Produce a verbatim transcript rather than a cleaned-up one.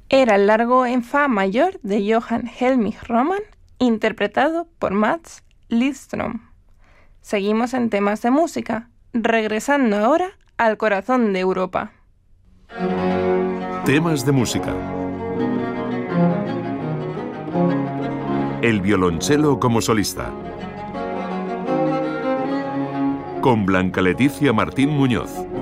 Era el largo en fa mayor de Johann Helmich Roman, interpretado por Mats Lidström. Seguimos en temas de música, regresando ahora al corazón de Europa. Temas de música. El violonchelo como solista. Con Blanca Leticia Martín Muñoz.